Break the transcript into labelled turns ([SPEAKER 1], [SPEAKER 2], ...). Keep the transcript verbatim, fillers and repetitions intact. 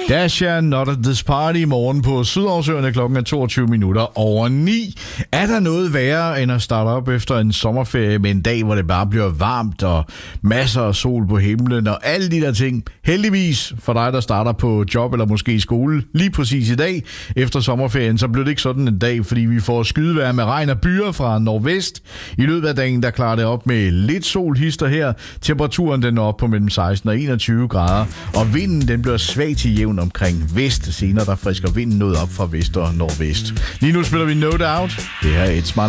[SPEAKER 1] Dasha, Not at This Party i morgen på Sydhavsøerne. Klokken er toogtyve minutter over ni. Er der noget værre end at starte op efter en sommerferie med en dag, hvor det bare bliver varmt og masser af sol på himlen og alle de der ting? Heldigvis for dig, der starter på job eller måske i skole lige præcis i dag efter sommerferien, så bliver det ikke sådan en dag, fordi vi får skydevejr med regn og byer fra nordvest. I løbet af dagen, der klarer det op med lidt solhister her. Temperaturen den er op på mellem seksten og enogtyve grader, og vinden den bliver svag til jævn omkring vest. Senere der frisker vinden noget op fra vest og nordvest. Lige nu spiller vi No Doubt. Det her er et smart